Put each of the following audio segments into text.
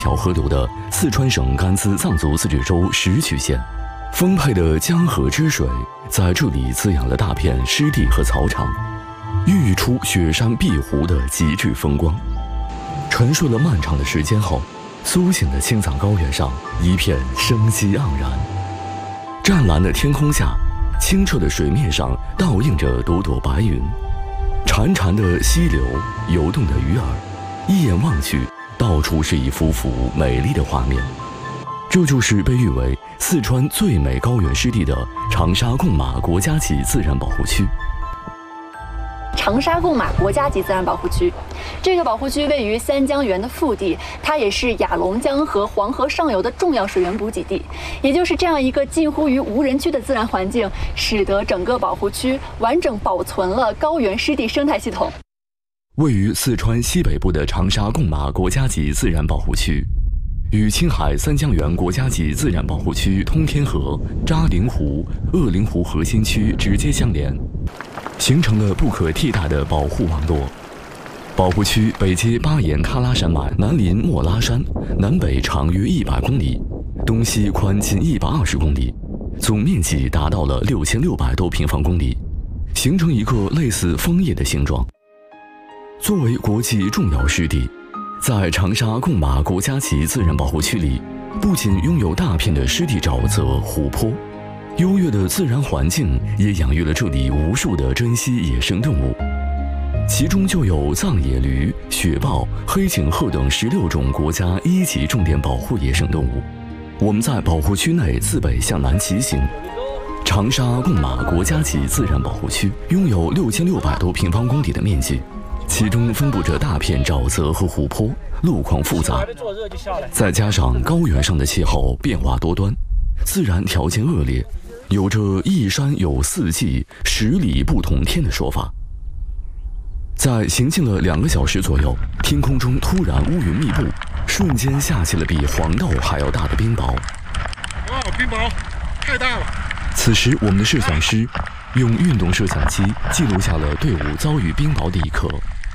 条河流的四川省甘孜藏族自治州石渠县。丰沛的江河之水在这里滋养了大片湿地和草场，孕育出雪山碧湖的极致风光。沉睡了漫长的时间后，苏醒的青藏高原上一片生机盎然。湛蓝的天空下，清澈的水面上倒映着朵朵白云，潺潺的溪流，游动的鱼儿，一眼望去，到处是一幅幅美丽的画面。这就是被誉为四川最美高原湿地的长沙贡马国家级自然保护区。 长沙贡马国家级自然保护区，这个保护区位于三江源的腹地，它也是雅砻江和黄河上游的重要水源补给地。也就是这样一个近乎于无人区的自然环境，使得整个保护区完整保存了高原湿地生态系统。 位于四川西北部的长沙贡马国家级自然保护区，与青海三江源国家级自然保护区通天河、扎陵湖、鄂陵湖核心区直接相连，形成了不可替代的保护网络。保护区北接巴颜喀拉山脉，南临莫拉山，南北长约100公里，东西宽近120公里，总面积达到了6600多平方公里，形成一个类似枫叶的形状。作为国际重要湿地，在长沙贡马国家级自然保护区里，不仅拥有大片的湿地沼泽、湖泊，优越的自然环境也养育了这里无数的珍稀野生动物，其中就有藏野驴、雪豹、黑颈鹤等16种国家1级重点保护野生动物。我们在保护区内自北向南骑行。长沙贡马国家级自然保护区拥有6600多平方公里的面积，其中分布着大片沼泽和湖泊，路况复杂，再加上高原上的气候变化多端，自然条件恶劣，有着一山有4季，10里不同天的说法。在行进了2个小时左右，天空中突然乌云密布，瞬间下起了比黄豆还要大的冰雹。 哇，冰雹太大了！ 此时，我们的摄像师用运动摄像机记录下了队伍遭遇冰雹的一刻。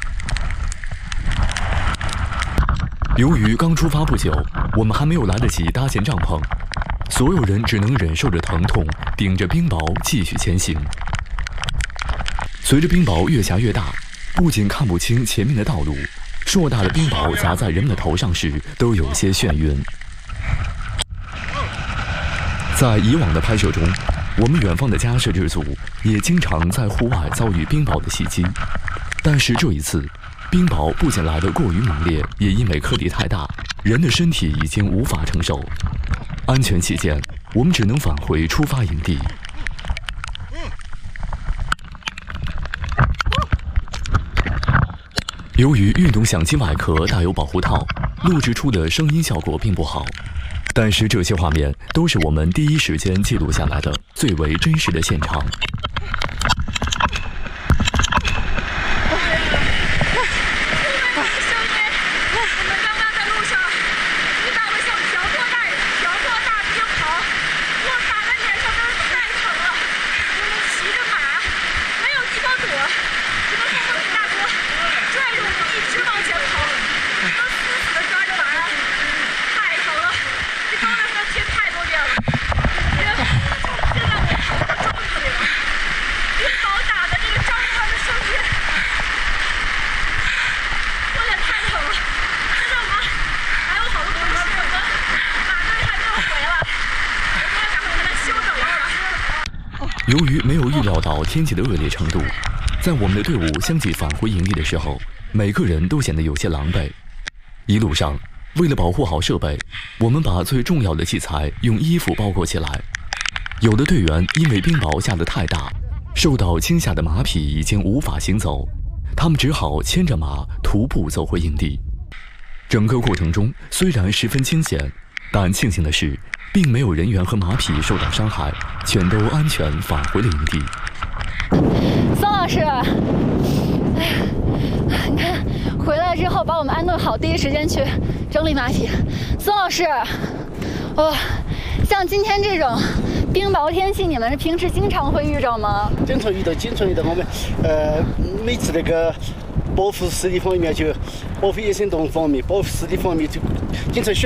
由于刚出发不久，我们还没有来得及搭建帐篷，所有人只能忍受着疼痛，顶着冰雹继续前行。随着冰雹越下越大，不仅看不清前面的道路，硕大的冰雹砸在人们的头上时都有些眩晕。在以往的拍摄中，我们远方的家摄制组也经常在户外遭遇冰雹的袭击，但是这一次，冰雹不仅来得过于猛烈，也因为颗粒太大，人的身体已经无法承受。安全起见，我们只能返回出发营地。由于运动相机外壳带有保护套，录制出的声音效果并不好，但是这些画面都是我们第一时间记录下来的最为真实的现场。由于没有预料到天气的恶劣程度，在我们的队伍相继返回营地的时候，每个人都显得有些狼狈。一路上，为了保护好设备，我们把最重要的器材用衣服包裹起来。有的队员因为冰雹下得太大，受到惊吓的马匹已经无法行走，他们只好牵着马徒步走回营地。整个过程中虽然十分惊险，但庆幸的是，并没有人员和马匹受到伤害，全都安全返回了营地。 宋老师，你看回来之后把我们安顿好，第一时间去整理马匹。宋老师，像今天这种冰雹天气，你们平时经常会遇着吗？ 经常遇到。我们每次那个保护湿地方面就保护野生动物方面，保护湿地方面就经常